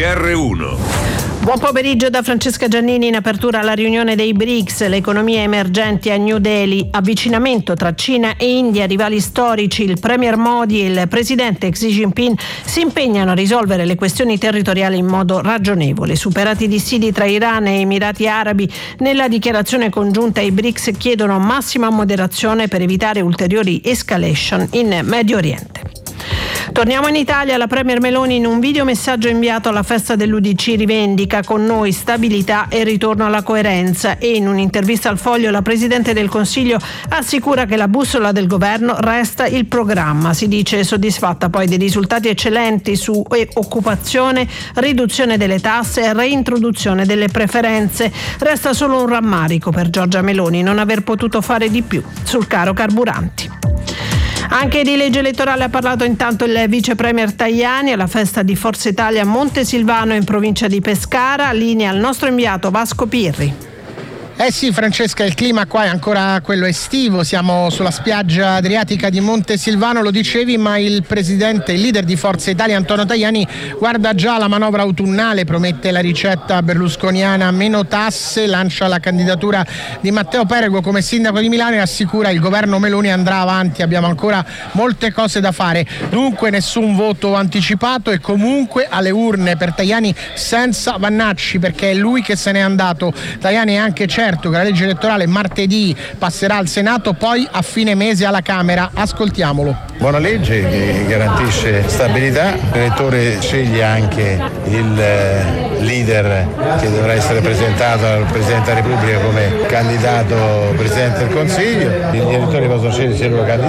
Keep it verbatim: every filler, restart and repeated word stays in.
R uno. Buon pomeriggio da Francesca Giannini. In apertura alla riunione dei B R I C S, le economie emergenti a New Delhi, avvicinamento tra Cina e India, rivali storici. Il premier Modi e il presidente Xi Jinping si impegnano a risolvere le questioni territoriali in modo ragionevole. Superati i dissidi tra Iran e Emirati Arabi, nella dichiarazione congiunta i B R I C S chiedono massima moderazione per evitare ulteriori escalation in Medio Oriente. Torniamo in Italia. La premier Meloni, in un videomessaggio inviato alla festa dell'U D C, rivendica con noi stabilità e ritorno alla coerenza, e in un'intervista al Foglio la Presidente del Consiglio assicura che la bussola del governo resta il programma. Si dice soddisfatta poi dei risultati eccellenti su occupazione, riduzione delle tasse e reintroduzione delle preferenze. Resta solo un rammarico per Giorgia Meloni non aver potuto fare di più sul caro carburanti. Anche di legge elettorale ha parlato intanto il vice premier Tajani alla festa di Forza Italia a Montesilvano in provincia di Pescara. Linea al nostro inviato Vasco Pirri. Eh sì, Francesca, il clima qua è ancora quello estivo, siamo sulla spiaggia adriatica di Montesilvano, lo dicevi, ma il presidente, il leader di Forza Italia Antonio Tajani guarda già la manovra autunnale, promette la ricetta berlusconiana meno tasse, lancia la candidatura di Matteo Perego come sindaco di Milano e assicura il governo Meloni andrà avanti, abbiamo ancora molte cose da fare. Dunque nessun voto anticipato e comunque alle urne per Tajani senza Vannacci, perché è lui che se n'è andato. Tajani è anche certo che la legge elettorale martedì passerà al Senato, poi a fine mese alla Camera. Ascoltiamolo. Buona legge che garantisce stabilità, l'elettore sceglie anche il leader che dovrà essere presentato al Presidente della Repubblica come candidato Presidente del Consiglio, gli elettori possono scegliere se loro candidato